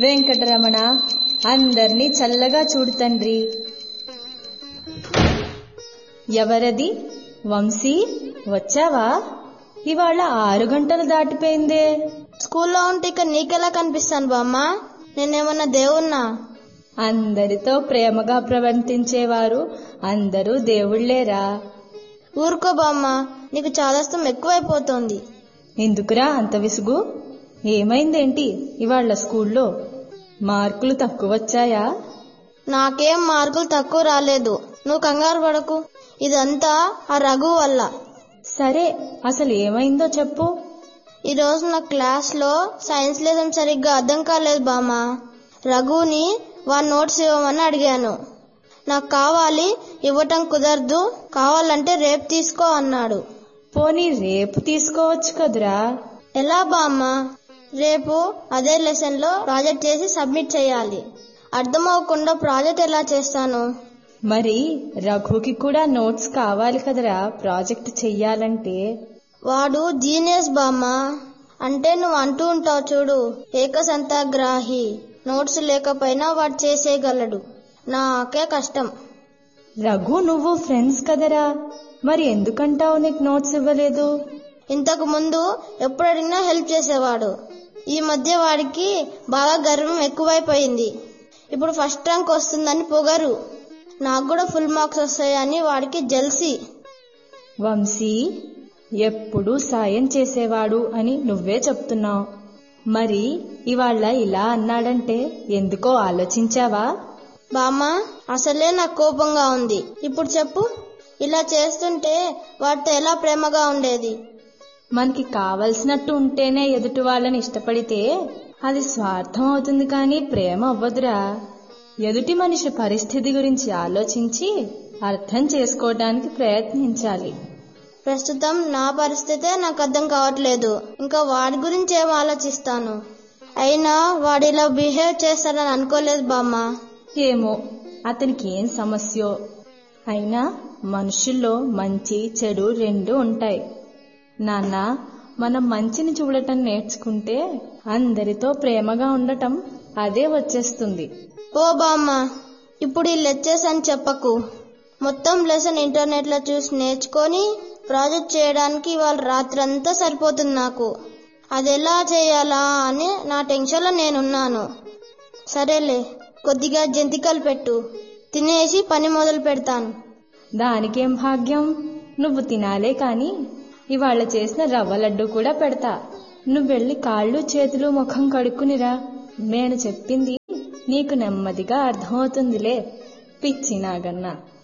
వెంకటరమణ, అందర్నీ చల్లగా చూడు తండ్రి. ఎవరది? వంశీ, వచ్చావా? ఇవాళ 6 గంటలు దాటిపోయిందే. స్కూల్లో ఉంటే ఇక నీకెలా కనిపిస్తాను బామ్మ? నేనేమన్నా దేవుణ్ణా? అందరితో ప్రేమగా ప్రవర్తించేవారు అందరూ దేవుళ్లేరా. ఊరుకో బామ్మ, నీకు చాదస్తం ఎక్కువైపోతోంది. ఎందుకురా అంత విసుగు? ఏమైందేంటి ఇవాళ స్కూల్లో? మార్కులు తక్కువ వచ్చాయా? నాకేం మార్కులు తక్కువ రాలేదు, నువ్వు కంగారు పడకు. ఇదంతా ఆ రఘు వల్ల. సరే, అసలు ఏమైందో చెప్పు. ఈరోజు నా క్లాస్లో సైన్స్ లెసన్ సరిగ్గా అర్థం కాలేదు బామ్మ. రఘుని వాడి నోట్స్ ఇవ్వమని అడిగాను. నాకు కావాలి, ఇవ్వటం కుదరదు, కావాలంటే రేపు తీసుకో అన్నాడు. పోనీ రేపు తీసుకోవచ్చు కదురా. ఎలా బామ్మ? రేపు అదే లెసన్ లో ప్రాజెక్ట్ చేసి సబ్మిట్ చేయాలి. అర్థమవకుండా ప్రాజెక్ట్ ఎలా చేస్తాను? మరి రఘుకి కూడా నోట్స్ కావాలి కదరా ప్రాజెక్ట్ చెయ్యాలంటే. వాడు జీనియస్ బామ్మ. అంటే నువ్వు అంటూ ఉంటావు చూడు, ఏకసంతాగ్రాహి. నోట్స్ లేకపోయినా వాడు చేసేయగలడు, నాకే కష్టం. రఘు నువ్వు ఫ్రెండ్స్ కదరా, మరి ఎందుకంటావు నీకు నోట్స్ ఇవ్వలేదు? ఇంతకు ముందు ఎప్పుడు అడిగినా హెల్ప్ చేసేవాడు. ఈ మధ్య వాడికి బాగా గర్వం ఎక్కువైపోయింది. ఇప్పుడు ఫస్ట్ ర్యాంక్ వస్తుందని పొగరు, నాకు కూడా ఫుల్ మార్క్స్ వస్తాయని వాడికి జెల్సీ. వంశీ, ఎప్పుడూ సాయం చేసేవాడు అని నువ్వే చెప్తున్నావు. మరి ఇవాళ ఇలా అన్నాడంటే ఎందుకో ఆలోచించావా? బామ్మ, అసలే నాకు కోపంగా ఉంది. ఇప్పుడు చెప్పు, ఇలా చేస్తుంటే వాడితో ఎలా ప్రేమగా ఉండేది? మనకి కావలసినట్టు ఉంటేనే ఎదుటి వాళ్ళని ఇష్టపడితే అది స్వార్థం అవుతుంది, కానీ ప్రేమ అవ్వదురా. ఎదుటి మనిషి పరిస్థితి గురించి ఆలోచించి అర్థం చేసుకోవడానికి ప్రయత్నించాలి. ప్రస్తుతం నా పరిస్థితే నాకు అర్థం కావట్లేదు, ఇంకా వాడి గురించి ఏం ఆలోచిస్తాను? అయినా వాడు ఇలా బిహేవ్ చేస్తాడని అనుకోలేదు బామ్మ. ఏమో అతనికి ఏం సమస్యో. అయినా మనుషుల్లో మంచి చెడు 2 ఉంటాయి నాన్న. మనం మంచిని చూడటం నేర్చుకుంటే అందరితో ప్రేమగా ఉండటం అదే వచ్చేస్తుంది. ఓ బామ్మ, ఇప్పుడు ఈ లెక్చర్స్ అని చెప్పకు. మొత్తం లెసన్ ఇంటర్నెట్ లో చూసి నేర్చుకొని ప్రాజెక్ట్ చేయడానికి ఇవాళ రాత్రంతా సరిపోతుంది నాకు. అది ఎలా చేయాలా అని నా టెన్షన్ లో నేనున్నాను. సరేలే, కొద్దిగా జంతికలు పెట్టు, తినేసి పని మొదలు పెడతాను. దానికేం భాగ్యం, నువ్వు తినాలే కాని ఇవాళ చేసిన రవ్వ లడ్డు కూడా పెడతా. నువ్వెళ్ళి కాళ్ళు చేతులు ముఖం కడుక్కునిరా. నేను చెప్పింది నీకు నెమ్మదిగా అర్థమవుతుందిలే, పిచ్చి నాగన్నా.